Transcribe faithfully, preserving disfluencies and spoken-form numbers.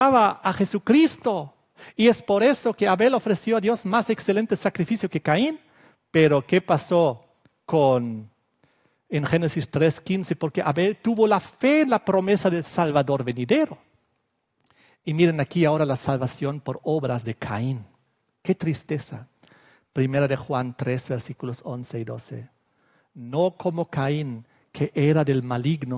a Jesucristo. Y es por eso que Abel ofreció a Dios más excelente sacrificio que Caín. Pero ¿qué pasó con, en Génesis tres quince? Porque Abel tuvo la fe en la promesa del Salvador venidero. Y miren aquí ahora la salvación por obras de Caín. ¡Qué tristeza! Primera de Juan tres, versículos once y doce. No como Caín, que era del maligno,